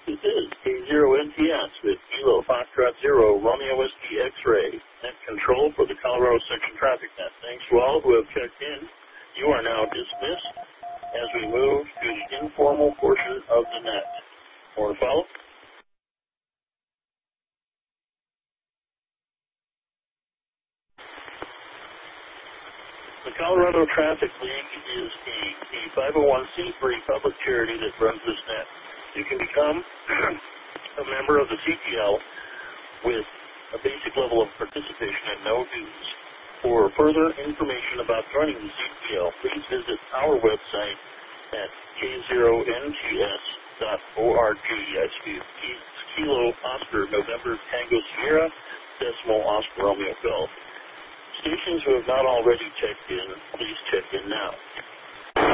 This is K0NTS with Kilo Foxtrot Zero Romeo Whiskey X-Ray, net control for the Colorado Section Traffic Net. Thanks to all who have checked in. You are now dismissed as we move to the informal portion of the net. More to follow? The Colorado Traffic League is a 501c3 public charity that runs this net. You can become a member of the CTL with a basic level of participation at no dues. For further information about joining the CTL, please visit our website at k0nts.org. That's Kilo Oscar November Tango Sierra, decimal Oscar Romeo Golf. Stations who have not already checked in, please check in now.